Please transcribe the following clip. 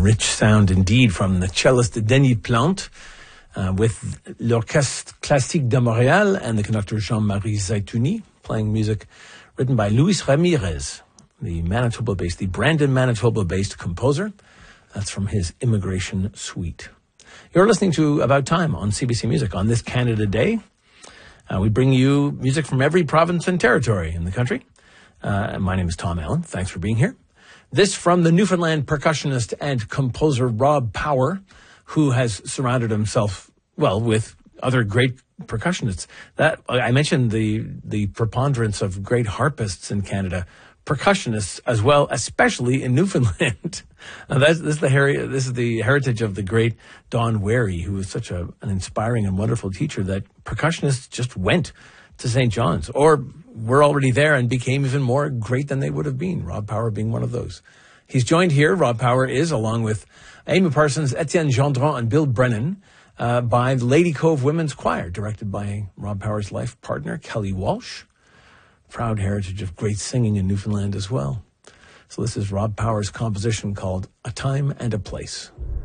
rich sound indeed from the cellist Denis Plante with l'Orchestre Classique de Montréal and the conductor Jean-Marie Zaitouni, playing music written by Luis Ramirez, the Brandon, Manitoba-based composer. That's from his Immigration Suite. You're listening to About Time on CBC Music on this Canada Day. We bring you music from every province and territory in the country. My name is Tom Allen. Thanks for being here. This from the Newfoundland percussionist and composer Rob Power, who has surrounded himself, with other great percussionists. That I mentioned the preponderance of great harpists in Canada, percussionists as well, especially in Newfoundland. This is the heritage of the great Don Wary, who was such an inspiring and wonderful teacher that percussionists just went to St. John's, or were already there and became even more great than they would have been, Rob Power being one of those. He's joined here, Rob Power is, along with Amy Parsons, Etienne Gendron, and Bill Brennan, by the Lady Cove Women's Choir, directed by Rob Power's life partner, Kelly Walsh. Proud heritage of great singing in Newfoundland as well. So this is Rob Power's composition called A Time and a Place.